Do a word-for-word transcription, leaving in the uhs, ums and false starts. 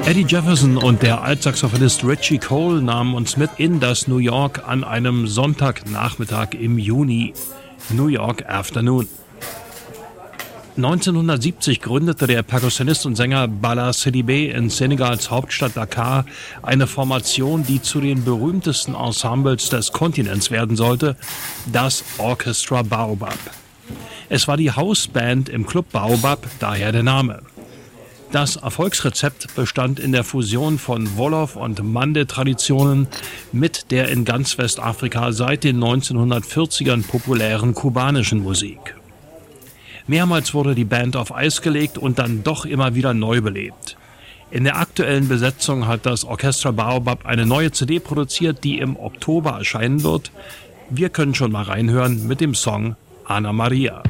Eddie Jefferson und der Altsaxophonist Richie Cole nahmen uns mit in das New York an einem Sonntagnachmittag im Juni. New York Afternoon. neunzehnhundertsiebzig gründete der Perkussionist und Sänger Bala Sidibé in Senegals Hauptstadt Dakar eine Formation, die zu den berühmtesten Ensembles des Kontinents werden sollte, das Orchestra Baobab. Es war die Hausband im Club Baobab, daher der Name. Das Erfolgsrezept bestand in der Fusion von Wolof- und Mande-Traditionen mit der in ganz Westafrika seit den neunzehnhundertvierzigern populären kubanischen Musik. Mehrmals wurde die Band auf Eis gelegt und dann doch immer wieder neu belebt. In der aktuellen Besetzung hat das Orchestra Baobab eine neue C D produziert, die im Oktober erscheinen wird. Wir können schon mal reinhören mit dem Song Ana Maria.